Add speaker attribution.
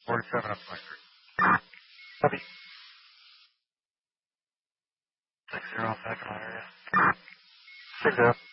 Speaker 1: 47 up my street. Copy. 60 second area. 60.